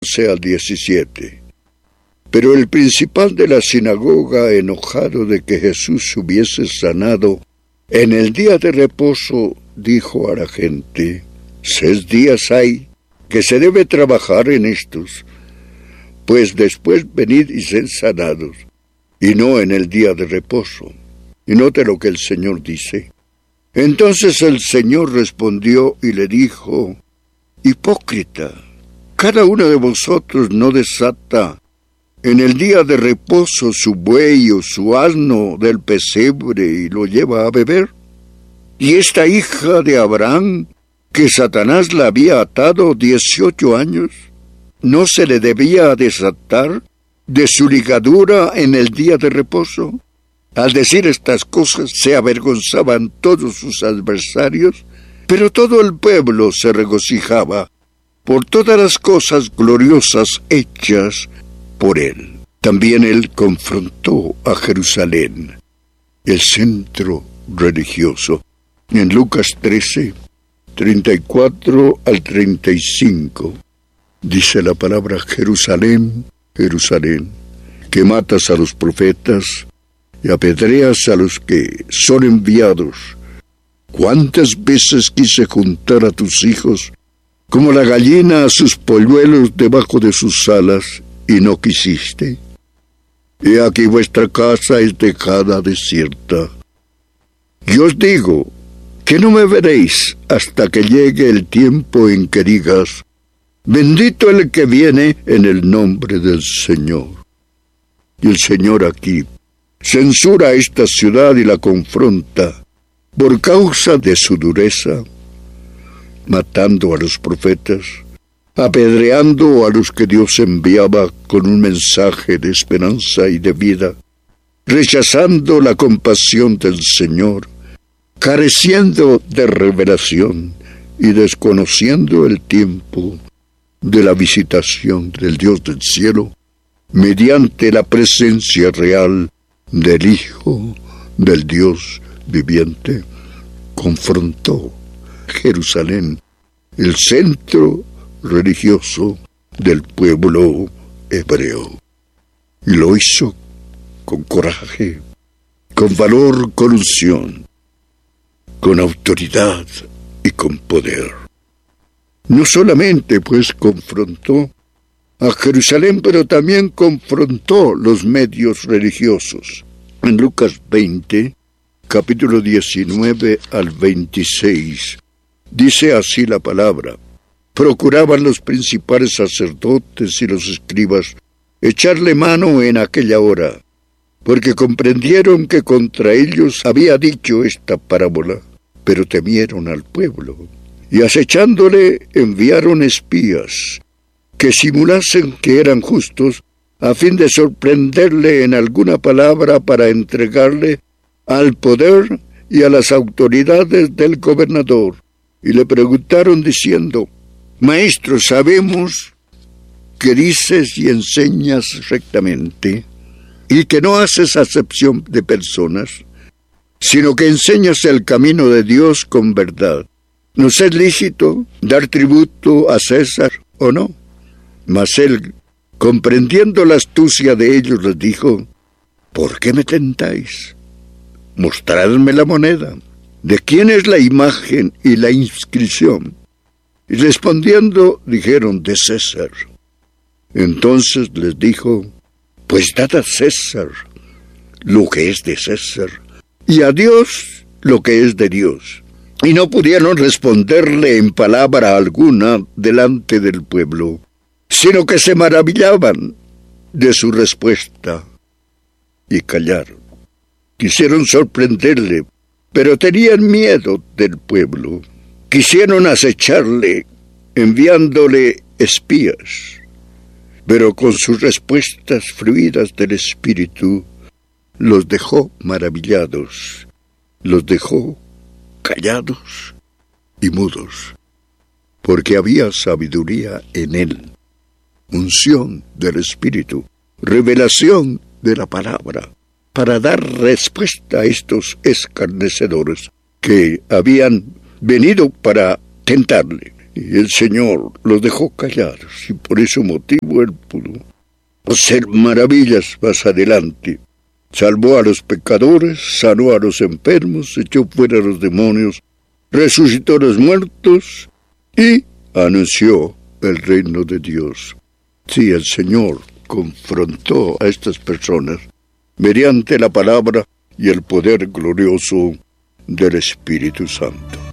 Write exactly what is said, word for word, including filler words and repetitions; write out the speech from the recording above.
al diecisiete. Pero el principal de la sinagoga, enojado de que Jesús hubiese sanado en el día de reposo, dijo a la gente: seis días hay que se debe trabajar en estos, pues después venid y sed sanados, y no en el día de reposo. Y note lo que el Señor dice. Entonces el Señor respondió y le dijo: hipócrita, cada uno de vosotros no desata en el día de reposo su buey o su asno del pesebre y lo lleva a beber. Y esta hija de Abraham, que Satanás la había atado dieciocho años, ¿no se le debía desatar de su ligadura en el día de reposo? Al decir estas cosas se avergonzaban todos sus adversarios, pero todo el pueblo se regocijaba por todas las cosas gloriosas hechas por él. También él confrontó a Jerusalén, el centro religioso. En Lucas trece, treinta y cuatro al treinta y cinco, dice la palabra: Jerusalén, Jerusalén, que matas a los profetas y apedreas a los que son enviados. ¿Cuántas veces quise juntar a tus hijos como la gallina a sus polluelos debajo de sus alas, y no quisiste? He aquí vuestra casa es dejada desierta. Y os digo que no me veréis hasta que llegue el tiempo en que digas: bendito el que viene en el nombre del Señor. Y el Señor aquí censura a esta ciudad y la confronta por causa de su dureza, matando a los profetas, apedreando a los que Dios enviaba con un mensaje de esperanza y de vida, rechazando la compasión del Señor, careciendo de revelación y desconociendo el tiempo de la visitación del Dios del cielo mediante la presencia real del Hijo del Dios viviente. Confrontó Jerusalén, el centro religioso del pueblo hebreo, y lo hizo con coraje, con valor, con unción, con autoridad y con poder. No solamente pues confrontó a Jerusalén, pero también confrontó los medios religiosos. En Lucas veinte, capítulo diecinueve al veintiséis, dice así la palabra: procuraban los principales sacerdotes y los escribas echarle mano en aquella hora, porque comprendieron que contra ellos había dicho esta parábola, pero temieron al pueblo, y acechándole enviaron espías, que simulasen que eran justos, a fin de sorprenderle en alguna palabra para entregarle al poder y a las autoridades del gobernador. Y le preguntaron diciendo: Maestro, sabemos que dices y enseñas rectamente, y que no haces acepción de personas, sino que enseñas el camino de Dios con verdad. ¿Nos es lícito dar tributo a César o no? Mas él, comprendiendo la astucia de ellos, les dijo: ¿por qué me tentáis? Mostradme la moneda. ¿De quién es la imagen y la inscripción? Y respondiendo, dijeron: de César. Entonces les dijo: pues dad a César lo que es de César, y a Dios lo que es de Dios. Y no pudieron responderle en palabra alguna delante del pueblo, sino que se maravillaban de su respuesta y callaron. Quisieron sorprenderle, pero tenían miedo del pueblo. Quisieron acecharle, enviándole espías, pero con sus respuestas fluidas del Espíritu los dejó maravillados, los dejó callados y mudos, porque había sabiduría en él, unción del Espíritu, revelación de la palabra, para dar respuesta a estos escarnecedores que habían venido para tentarle. Y el Señor los dejó callados, y por ese motivo Él pudo hacer maravillas más adelante. Salvó a los pecadores, sanó a los enfermos, echó fuera a los demonios, resucitó a los muertos y anunció el reino de Dios. Sí, el Señor confrontó a estas personas mediante la palabra y el poder glorioso del Espíritu Santo.